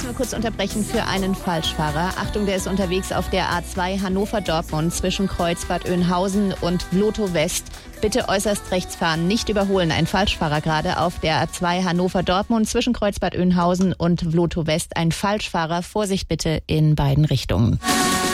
nur kurz unterbrechen für einen Falschfahrer. Achtung, der ist unterwegs auf der A2 Hannover-Dortmund zwischen Kreuzbad Oeynhausen und Vlotho West. Bitte äußerst rechts fahren, nicht überholen. Ein Falschfahrer gerade auf der A2 Hannover-Dortmund zwischen Kreuzbad Oeynhausen und Vlotho West. Ein Falschfahrer, Vorsicht bitte in beiden Richtungen.